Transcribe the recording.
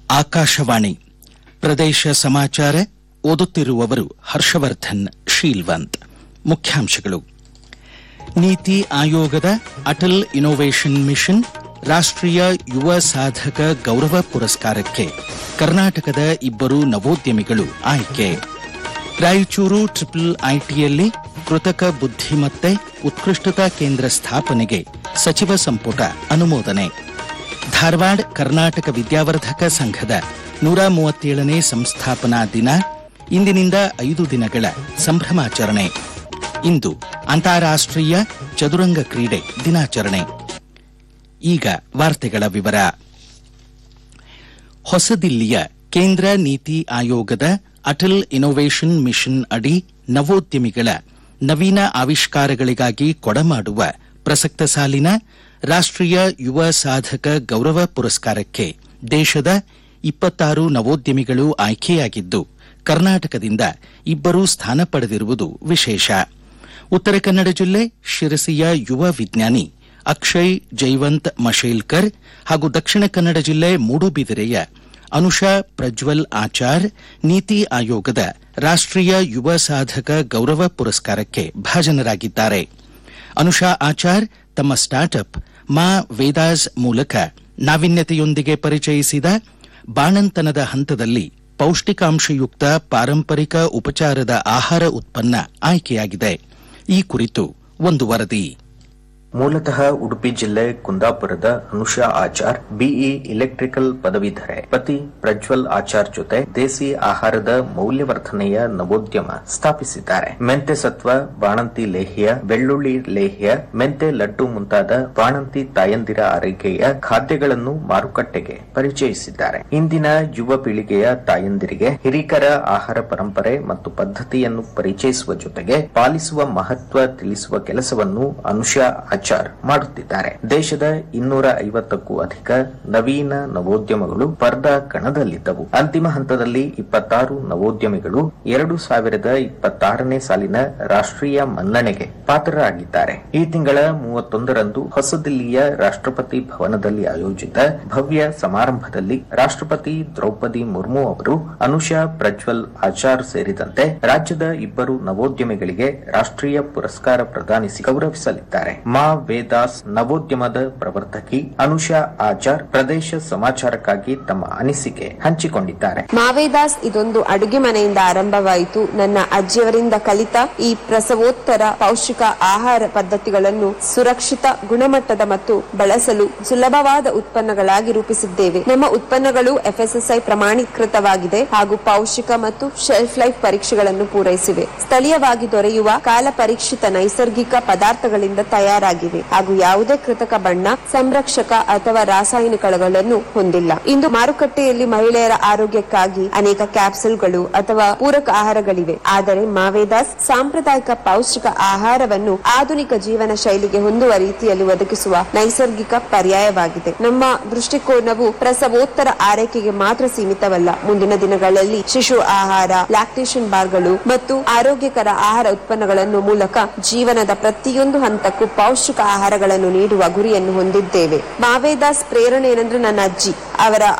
ಆಕಾಶವಾಣಿ ಪ್ರದೇಶ ಸಮಾಚಾರ ಓದುತ್ತಿರುವವರು ಹರ್ಷವರ್ಧನ್ ಶೀಲ್ವಂತ್. ಮುಖ್ಯಾಂಶಗಳು. ನೀತಿ ಆಯೋಗದ ಅಟಲ್ ಇನ್ನೋವೇಷನ್ ಮಿಷನ್ ರಾಷ್ಟ್ರೀಯ ಯುವ ಸಾಧಕ ಗೌರವ ಪುರಸ್ಕಾರಕ್ಕೆ ಕರ್ನಾಟಕದ ಇಬ್ಬರು ನವೋದ್ಯಮಿಗಳು ಆಯ್ಕೆ. ರಾಯಚೂರು ಟ್ರಿಪಲ್ ಐಟಿಯಲ್ಲಿ ಕೃತಕ ಬುದ್ಧಿಮತ್ತೆ ಉತ್ಕೃಷ್ಟತಾ ಕೇಂದ್ರ ಸ್ಥಾಪನೆಗೆ ಸಚಿವ ಸಂಪುಟ ಅನುಮೋದನೆ. ಧಾರವಾಡ ಕರ್ನಾಟಕ ವಿದ್ಯಾವರ್ಧಕ ಸಂಘದ 137ನೇ ಸಂಸ್ಥಾಪನಾ ದಿನ. ಇಂದಿನಿಂದ 5 ದಿನಗಳ ಸಂಭ್ರಮಾಚರಣೆ. ಇಂದು ಅಂತಾರಾಷ್ಟ್ರೀಯ ಚದುರಂಗ ಕ್ರೀಡೆ ದಿನಾಚರಣೆ. ಈಗ ವಾರ್ತೆಗಳ ವಿವರ. ಹೊಸದಿಲ್ಲಿಯ ಕೇಂದ್ರ ನೀತಿ ಆಯೋಗದ ಅಟಲ್ ಇನ್ನೋವೇಷನ್ ಮಿಷನ್ ಅಡಿ ನವೋದ್ಯಮಿಗಳ ನವೀನ ಆವಿಷ್ಕಾರಗಳಿಗಾಗಿ ಕೊಡಮಾಡುವ ಪ್ರಸಕ್ತ ಸಾಲಿನ ರಾಷ್ಟ್ರೀಯ ಯುವ ಸಾಧಕ ಗೌರವ ಪುರಸ್ಕಾರಕ್ಕೆ ದೇಶದ 26 ನವೋದ್ಯಮಿಗಳು ಆಯ್ಕೆಯಾಗಿದ್ದು, ಕರ್ನಾಟಕದಿಂದ ಇಬ್ಬರು ಸ್ಥಾನ ಪಡೆದಿರುವುದು ವಿಶೇಷ. ಉತ್ತರ ಕನ್ನಡ ಜಿಲ್ಲೆ ಶಿರಸಿಯ ಯುವ ವಿಜ್ಞಾನಿ ಅಕ್ಷಯ್ ಜೈವಂತ್ ಮಶೇಲ್ಕರ್ ಹಾಗೂ ದಕ್ಷಿಣ ಕನ್ನಡ ಜಿಲ್ಲೆ ಮೂಡುಬಿದಿರೆಯ ಅನುಷಾ ಪ್ರಜ್ವಲ್ ಆಚಾರ್ ನೀತಿ ಆಯೋಗದ ರಾಷ್ಟ್ರೀಯ ಯುವ ಸಾಧಕ ಗೌರವ ಪುರಸ್ಕಾರಕ್ಕೆ ಭಾಜನರಾಗಿದ್ದಾರೆ. ಅನುಷಾ ಆಚಾರ್ ತಮ್ಮ ಸ್ಟಾರ್ಟ್ಅಪ್ ಮಾ ವೇದಾಸ್ ಮೂಲಕ ನಾವೀನ್ಯತೆಯೊಂದಿಗೆ ಪರಿಚಯಿಸಿದ ಬಾಣಂತನದ ಹಂತದಲ್ಲಿ ಪೌಷ್ಟಿಕಾಂಶಯುಕ್ತ ಪಾರಂಪರಿಕ ಉಪಚಾರದ ಆಹಾರ ಉತ್ಪನ್ನ ಆಯ್ಕೆಯಾಗಿದೆ. ಈ ಕುರಿತು ಒಂದು ವರದಿ. ಮೂಲತಃ ಉಡುಪಿ ಜಿಲ್ಲೆ ಕುಂದಾಪುರದ ಅನುಷಾ ಆಚಾರ್ ಬಿಇ ಇಲೆಕ್ಟ್ರಿಕಲ್ ಪದವೀಧರೆ. ಪತಿ ಪ್ರಜ್ವಲ್ ಆಚಾರ್ ಜೊತೆ ದೇಸಿ ಆಹಾರದ ಮೌಲ್ಯವರ್ಧನೆಯ ನವೋದ್ಯಮ ಸ್ಥಾಪಿಸಿದ್ದಾರೆ. ಮೆಂತೆ ಸತ್ವ, ಬಾಣಂತಿ ಲೇಹ್ಯ, ಬೆಳ್ಳುಳ್ಳಿ ಲೇಹ್ಯ, ಮೆಂತೆ ಲಡ್ಡು ಮುಂತಾದ ಬಾಣಂತಿ ತಾಯಂದಿರ ಆರೈಕೆಯ ಖಾದ್ಯಗಳನ್ನು ಮಾರುಕಟ್ಟೆಗೆ ಪರಿಚಯಿಸಿದ್ದಾರೆ. ಇಂದಿನ ಯುವ ಪೀಳಿಗೆಯ ತಾಯಂದಿರಿಗೆ ಹಿರೀಕರ ಆಹಾರ ಪರಂಪರೆ ಮತ್ತು ಪದ್ಧತಿಯನ್ನು ಪರಿಚಯಿಸುವ ಜೊತೆಗೆ ಪಾಲಿಸುವ ಮಹತ್ವ ತಿಳಿಸುವ ಕೆಲಸವನ್ನು ಅನುಷಾ ಆಚಾರ್ ಮಾಡುತ್ತಿದ್ದಾರೆ. ದೇಶದ 250ಕ್ಕೂ ಅಧಿಕ ನವೀನ ನವೋದ್ಯಮಗಳು ಸ್ಪರ್ಧಾ ಕಣದಲ್ಲಿದ್ದವು. ಅಂತಿಮ ಹಂತದಲ್ಲಿ 26 ನವೋದ್ಯಮಿಗಳು 2026ನೇ ಸಾಲಿನ ರಾಷ್ಟ್ರೀಯ ಮನ್ನಣೆಗೆ ಪಾತ್ರರಾಗಿದ್ದಾರೆ. ಈ ತಿಂಗಳ 31ರಂದು ಹೊಸದಿಲ್ಲಿಯ ರಾಷ್ಟ್ರಪತಿ ಭವನದಲ್ಲಿ ಆಯೋಜಿತ ಭವ್ಯ ಸಮಾರಂಭದಲ್ಲಿ ರಾಷ್ಟ್ರಪತಿ ದ್ರೌಪದಿ ಮುರ್ಮು ಅವರು ಅನುಷಾ ಪ್ರಜ್ವಲ್ ಆಚಾರ್ ಸೇರಿದಂತೆ ರಾಜ್ಯದ ಇಬ್ಬರು ನವೋದ್ಯಮಿಗಳಿಗೆ ರಾಷ್ಟ್ರೀಯ ಪುರಸ್ಕಾರ ಪ್ರದಾನಿಸಿ ಗೌರವಿಸಲಿದ್ದಾರೆ. ಮಾ ವೇದಾಸ್ ನವೋದ್ಯಮದ ಪ್ರವರ್ತಕಿ ಅನುಷಾ ಆಚಾರ್ ಪ್ರದೇಶ ಸಮಾಚಾರಕ್ಕಾಗಿ ತಮ್ಮ ಅನಿಸಿಕೆ ಹಂಚಿಕೊಂಡಿದ್ದಾರೆ. ಮಾವೇದಾಸ್ ಇದೊಂದು ಅಡುಗೆ ಮನೆಯಿಂದ ಆರಂಭವಾಯಿತು. ನನ್ನ ಅಜ್ಜಿಯವರಿಂದ ಕಲಿತ ಈ ಪ್ರಸವೋತ್ತರ ಪೌಷ್ಟಿಕ ಆಹಾರ ಪದ್ಧತಿಗಳನ್ನು ಸುರಕ್ಷಿತ, ಗುಣಮಟ್ಟದ ಮತ್ತು ಬಳಸಲು ಸುಲಭವಾದ ಉತ್ಪನ್ನಗಳಾಗಿ ರೂಪಿಸಿದ್ದೇವೆ. ನಮ್ಮ ಉತ್ಪನ್ನಗಳು FSSAI ಪ್ರಮಾಣೀಕೃತವಾಗಿದೆ ಹಾಗೂ ಪೌಷ್ಟಿಕ ಮತ್ತು ಶೆಲ್ಫ್ ಲೈಫ್ ಪರೀಕ್ಷೆಗಳನ್ನು ಪೂರೈಸಿವೆ. ಸ್ಥಳೀಯವಾಗಿ ದೊರೆಯುವ ಕಾಲ ಪರೀಕ್ಷಿತ ನೈಸರ್ಗಿಕ ಪದಾರ್ಥಗಳಿಂದ ತಯಾರಾಗಿವೆ ಹಾಗೂ ಯಾವುದೇ ಕೃತಕ ಬಣ್ಣ, ಸಂರಕ್ಷಕ ಅಥವಾ ರಾಸಾಯನಿಕಗಳನ್ನು ಹೊಂದಿಲ್ಲ. ಇಂದು ಮಾರುಕಟ್ಟೆಯಲ್ಲಿ ಮಹಿಳೆಯರ ಆರೋಗ್ಯಕ್ಕಾಗಿ ಅನೇಕ ಕ್ಯಾಪ್ಸೂಲ್ಗಳು ಅಥವಾ ಪೂರಕ ಆಹಾರಗಳಿವೆ. ಆದರೆ ಮಾವೇದಾಸ್ ಸಾಂಪ್ರದಾಯಿಕ ಪೌಷ್ಟಿಕ ಆಹಾರವನ್ನು ಆಧುನಿಕ ಜೀವನ ಶೈಲಿಗೆ ಹೊಂದುವ ರೀತಿಯಲ್ಲಿ ಒದಗಿಸುವ ನೈಸರ್ಗಿಕ ಪರ್ಯಾಯವಾಗಿದೆ. ನಮ್ಮ ದೃಷ್ಟಿಕೋನವು ಪ್ರಸವೋತ್ತರ ಆರೈಕೆಗೆ ಮಾತ್ರ ಸೀಮಿತವಲ್ಲ. ಮುಂದಿನ ದಿನಗಳಲ್ಲಿ ಶಿಶು ಆಹಾರ, ಲ್ಯಾಕ್ಟೇಷನ್ ಬಾರ್ಗಳು ಮತ್ತು ಆರೋಗ್ಯಕರ ಆಹಾರ ಉತ್ಪನ್ನಗಳನ್ನು ಮೂಲಕ ಜೀವನದ ಪ್ರತಿಯೊಂದು ಹಂತಕ್ಕೂ ಪೌಷ್ಟಿಕ ಆಹಾರಗಳನ್ನು ನೀಡುವ ಗುರಿಯನ್ನು ಹೊಂದಿದ್ದೇವೆ. ಮಾವೇದಾಸ್ ಪ್ರೇರಣೆ ಏನಂದ್ರೆ ನನ್ನ ಅಜ್ಜಿ ಅವರ